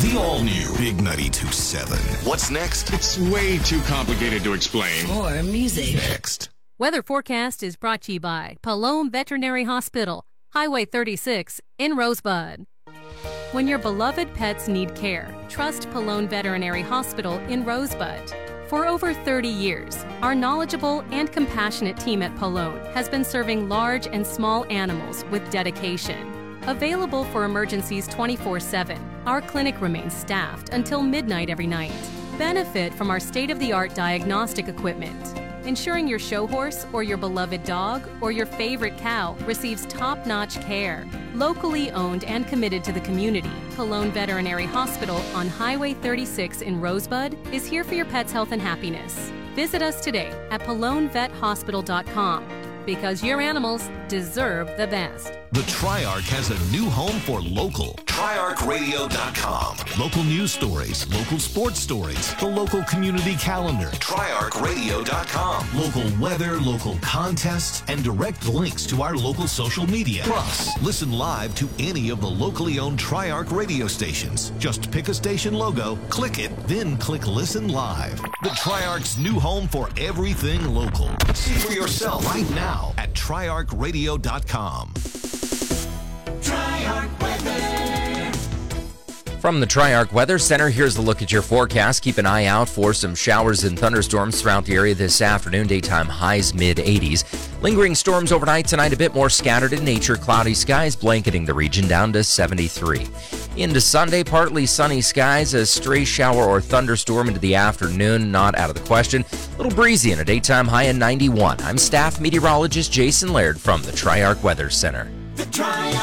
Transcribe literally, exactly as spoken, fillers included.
The all-new Big ninety-two point seven. What's next? It's way too complicated to explain. More music. Next. Weather forecast is brought to you by Palome Veterinary Hospital, Highway thirty-six in Rosebud. When your beloved pets need care, trust Palome Veterinary Hospital in Rosebud. For over thirty years, our knowledgeable and compassionate team at Palome has been serving large and small animals with dedication. Available for emergencies twenty-four seven, our clinic remains staffed until midnight every night. Benefit from our state-of-the-art diagnostic equipment, ensuring your show horse or your beloved dog or your favorite cow receives top-notch care. Locally owned and committed to the community, Palome Veterinary Hospital on Highway thirty-six in Rosebud is here for your pet's health and happiness. Visit us today at palone vet hospital dot com because your animals deserve the best. The Triarch has a new home for local. Triarch Radio dot com. Local news stories, local sports stories, the local community calendar. Triarch Radio dot com. Local weather, local contests, and direct links to our local social media. Plus, listen live to any of the locally owned Triarch radio stations. Just pick a station logo, click it, then click Listen Live. The Triarch's new home for everything local. See for yourself right now at Triarch Radio dot com. Triarch Weather. From the Triarch Weather Center, here's a look at your forecast. Keep an eye out for some showers and thunderstorms throughout the area this afternoon. Daytime highs mid eighties. Lingering storms overnight tonight, a bit more scattered in nature. Cloudy skies blanketing the region down to seventy-three. Into Sunday, partly sunny skies, a stray shower or thunderstorm into the afternoon, not out of the question. A little breezy and a daytime high in ninety-one. I'm staff meteorologist Jason Laird from the Triarch Weather Center. The Triarch.